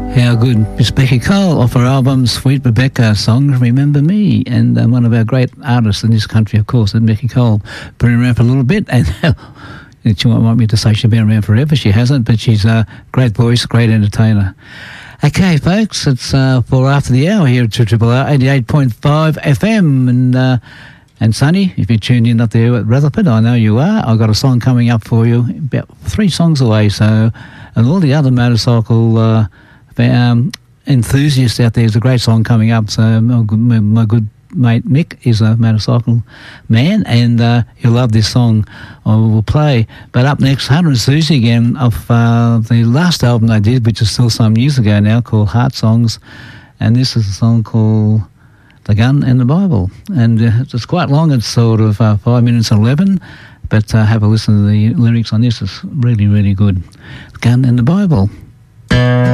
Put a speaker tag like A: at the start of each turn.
A: How good. Miss Becky Cole off her album Sweet Rebecca, song Remember Me, and one of our great artists in this country, of course, is Becky Cole. Been around for a little bit, and she might want me to say she's been around forever. She hasn't, but she's a great voice, great entertainer. Okay, folks, it's for after the hour here at Triple R 88.5 FM, and Sonny, if you're tuned in up there at Rutherford, I know you are. I've got a song coming up for you, about 3 songs away, so, and all the other motorcycle enthusiasts out there, there's a great song coming up. So my good mate Mick is a motorcycle man, and he'll love this song I will play. But up next, Hunter and Susie again off the last album they did, which is still some years ago now, called Heart Songs, and this is a song called The Gun and the Bible, and it's quite long. It's sort of 5 minutes 11, but have a listen to the lyrics on this. It's really, really good. The Gun and the Bible.